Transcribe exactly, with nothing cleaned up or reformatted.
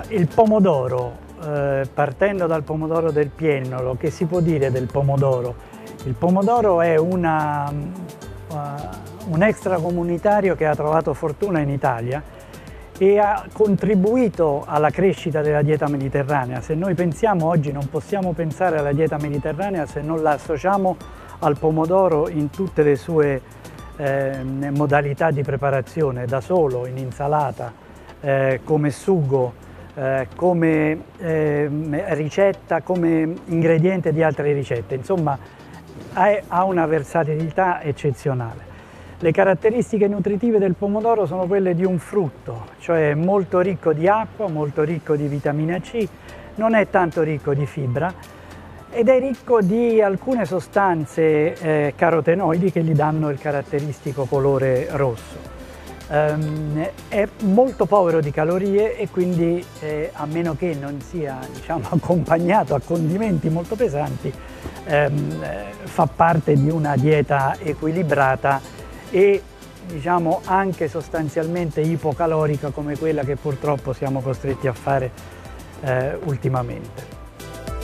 il pomodoro, eh, partendo dal pomodoro del Piennolo, che si può dire del pomodoro? Il pomodoro è una, uh, un extracomunitario che ha trovato fortuna in Italia e ha contribuito alla crescita della dieta mediterranea. Se noi pensiamo oggi, non possiamo pensare alla dieta mediterranea se non la associamo al pomodoro in tutte le sue eh, modalità di preparazione, da solo, in insalata, eh, come sugo, eh, come eh, ricetta, come ingrediente di altre ricette. Insomma, ha una versatilità eccezionale. Le caratteristiche nutritive del pomodoro sono quelle di un frutto, cioè molto ricco di acqua, molto ricco di vitamina C, non è tanto ricco di fibra ed è ricco di alcune sostanze eh, carotenoidi che gli danno il caratteristico colore rosso. Um, è molto povero di calorie e quindi eh, a meno che non sia, diciamo, accompagnato a condimenti molto pesanti, ehm, fa parte di una dieta equilibrata e, diciamo, anche sostanzialmente ipocalorica come quella che purtroppo siamo costretti a fare eh, ultimamente.